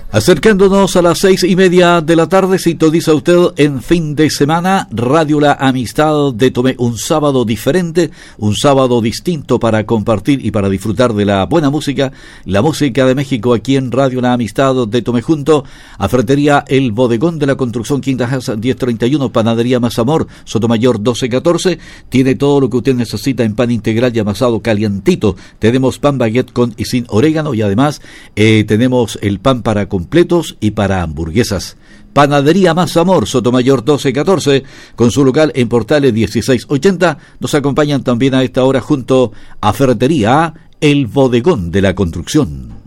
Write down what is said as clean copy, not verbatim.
Acercándonos a las 6:30 de la tarde, sintoniza usted en fin de semana Radio La Amistad de Tomé, un sábado diferente, un sábado distinto para compartir y para disfrutar de la buena música, la música de México aquí en Radio La Amistad de Tomé, junto a Ferretería El Bodegón de la Construcción, Quinta Casa 1031, Panadería Mazamor, Sotomayor 1214, tiene todo lo que usted necesita en pan integral y amasado calientito. Tenemos pan baguette con y sin orégano y además tenemos el pan para completos y para hamburguesas. Panadería Mazamor, Sotomayor 1214, con su local en Portales 1680. Nos acompañan también a esta hora junto a Ferretería El Bodegón de la Construcción.